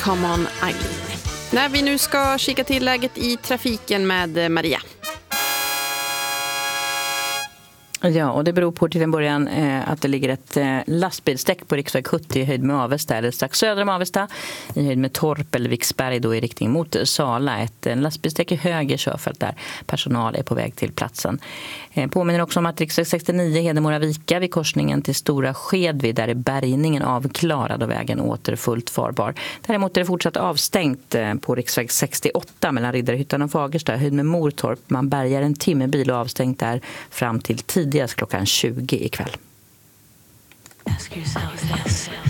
Come On Eileen. När vi nu ska kika till läget i trafiken med Maria. Ja, och det beror på till en början att det ligger ett lastbilsdäck på riksväg 70 i höjd med Avesta, eller strax söder om Avesta, i höjd med Torp eller Viksberg då i riktning mot Sala. Ett lastbilsdäck i höger körfält där personal är på väg till platsen. Påminner också om att riksväg 69 Hedemora-Vika vid korsningen till Stora Skedvid, där är bärgningen avklarad och vägen åter fullt farbar. Däremot är det fortsatt avstängt på riksväg 68 mellan Riddarhyttan och Fagersta, höjd med Mortorp. Man bärgar en timmerbil och avstängt där fram till tidigast klockan 20 ikväll. Ask yourself this.